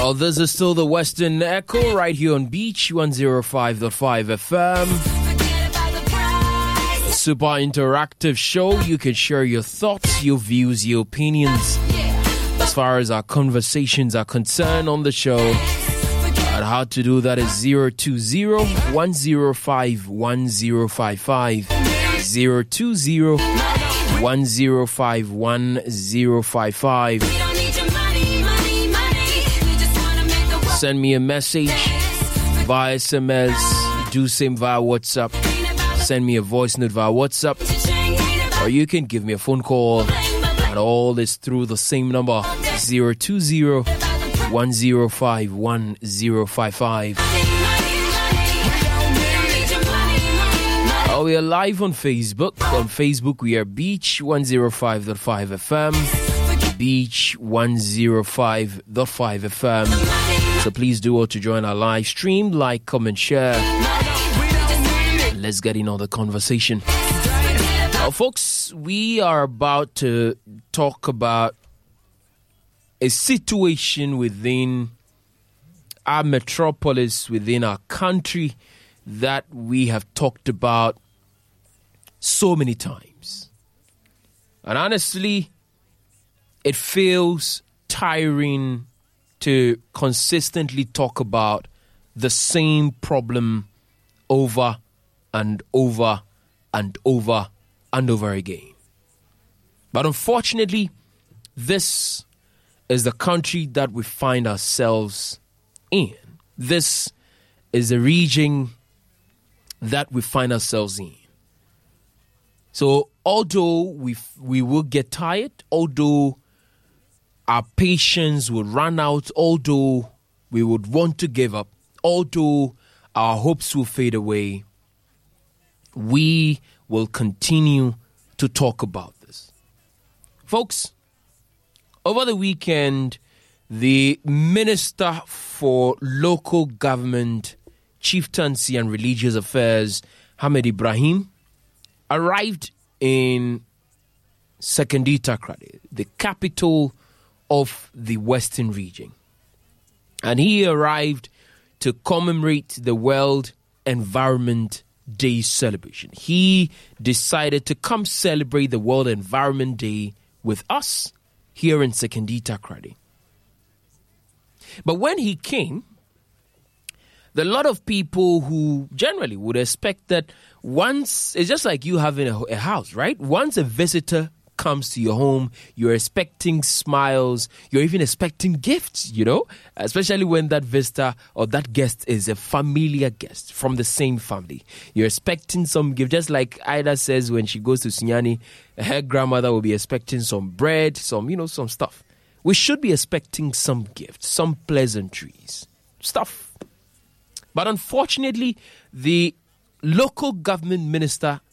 Oh, this is still the Western Echo right here on Beach 105.5 FM. A super interactive show. You can share your thoughts, your views, your opinions as far as our conversations are concerned on the show. And how to do that is 020-105-1055. 020-105-1055. Send me a message via SMS. Do same via WhatsApp. Send me a voice note via WhatsApp. Or you can give me a phone call. And all this through the same number. 020-105-1055. We are live on Facebook. On Facebook, we are Beach 105.5 FM. Beach 105.5 FM. So please do want to join our live stream, like, comment, share. Let's get in on the conversation. Now, folks, we are about to talk about a situation within our metropolis, within our country, that we have talked about so many times. And honestly, it feels tiring to consistently talk about the same problem over and over and over and over again. But unfortunately, this is the country that we find ourselves in. This is the region that we find ourselves in. So although we will get tired, although our patience will run out, although we would want to give up, although our hopes will fade away, we will continue to talk about this. Folks, over the weekend, the Minister for Local Government, Chieftaincy and Religious Affairs, Ahmed Ibrahim, arrived in Sekondi Takoradi, the capital of the Western region. And he arrived to commemorate the World Environment Day celebration. He decided to come celebrate the World Environment Day with us here in Sekondi Takoradi. But when he came, there are a lot of people who generally would expect that once, it's just like you having a house, right? Once a visitor comes to your home, you're expecting smiles, you're even expecting gifts, especially when that visitor or that guest is a familiar guest from the same family. You're expecting some gift, just like Ida says when she goes to Sunyani, her grandmother will be expecting some bread, some stuff. We should be expecting some gifts, some pleasantries, stuff. But unfortunately, the local government minister